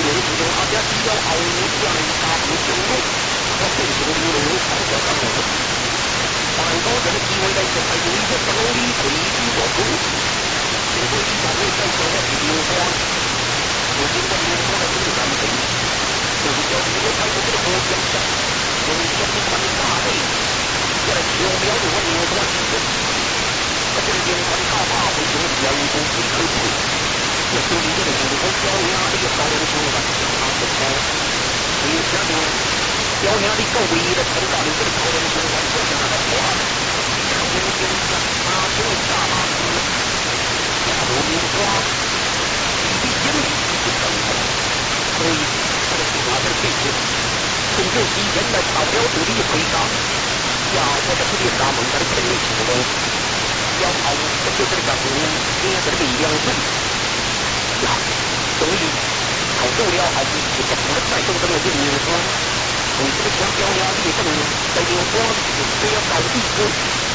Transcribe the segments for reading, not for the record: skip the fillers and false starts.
有自动阿家只要后将大部上路，我正常流路跑着刚好。但多人机会嚟就係每一個努力佢呢個股，除非呢個會繼續一條光，我見到呢個係呢個感情，就是有呢個睇到呢個過程上，用一啲很大嘅，一係巧妙嘅我哋關注嘅，一啲人很大把會用有部機去配，一啲呢個就好焦呀呢個高人說法，啊不錯，所以想到。有年的各位的投稿的这个高人说法，就像那个话，然后就马上大马子，加入民花，一笔经历就成功。所以他的电话在这些，从这几天来到了这里回答，要我的这里大门在这里行动，要好我就这个不也是力量顺，呀，所以好做了好，就不能再做这个民花。从这个香蕉呀，地上在流光，这要搞地沟，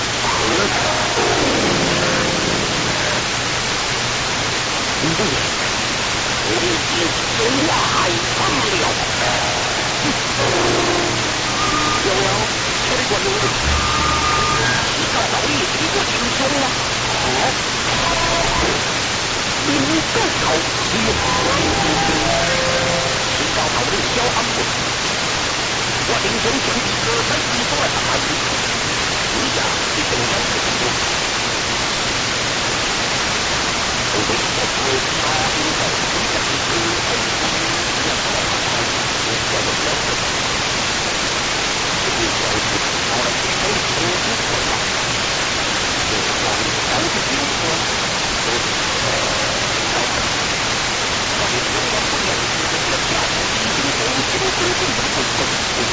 对，我已经外放了，有了，这里管用的，你搞到一起我轻松了，你更好，你搞到这小安稳。我顶天兄弟哥在一块打起，你家是怎样的程度？我为了他应该非常的开心，要好好我叫我了解。这个小子到了最后的成绩过了，这个光高的灵光都是我的灵光不了解这个家伙已经都是规定的不同。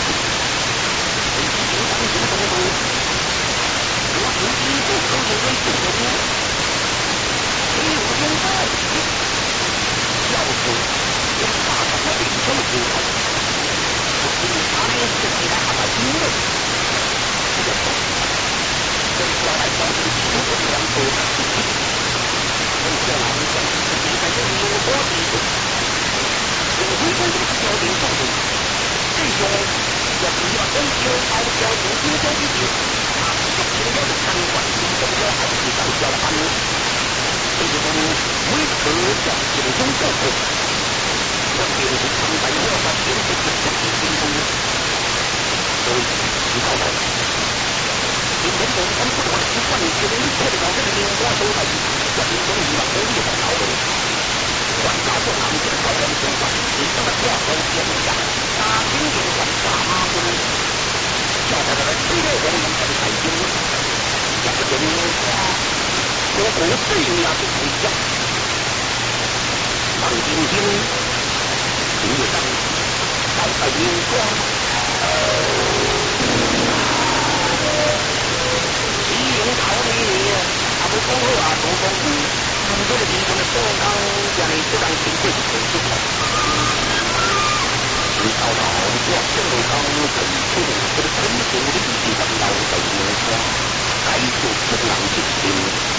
当时当中，我自己不可以为这个人，没有人在，要是我大概我领受之后，我给你拿来是给他打金的，这个跟下来当时几乎是两头的，跟下来讲是你在这里有多低的，我回头这个小领受的，这种。要不要真就好交不听交一句，他是个听了的看管，听懂了还是上交班。这个东西每次讲这种教课，我平时常在我把平时的这些听懂，所以你看看，今天我们不管是换学人或者到这里我都在关中医院公立的讨论。管大众行情高人说法，你这么挂钩现象，大清就管大妈公，叫他的推动我们很开心。这个人话，我国对面是不一样。当今天，世上到了荧光，西营考虑，他不说话，不说话。这个地方的东方家里这样情况是很不好。你到了我这个当本处这个成熟的地方到北京花，该做这样的事情。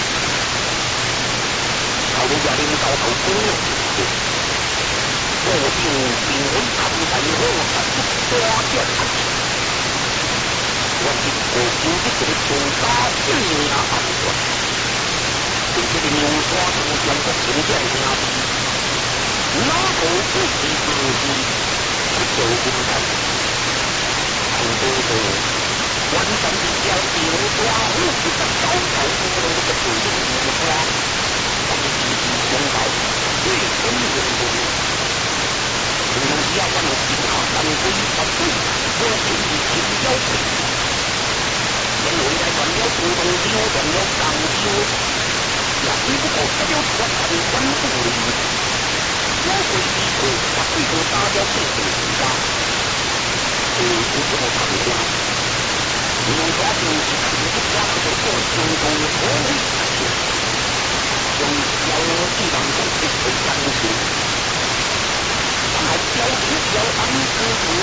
到了家里到头公了，我定并未看在我的抓见上去。我经过今天这个重大性呀安全。这个牛刷头将国评价下去，哪头不是自己是走不开？很多的完全的将牛刷物质的高头不能的水牛刷，他们自己想到最深人物，可能要让其他三规他对我给你请教配，因为在管了普通牛，管了上牛。只不过他就说他的关注力，我会以后他最后大家最后回答，不是我参加，因为他就是他的家的过程中所谓的事，用交地方政府的关注，然后交领交安之主。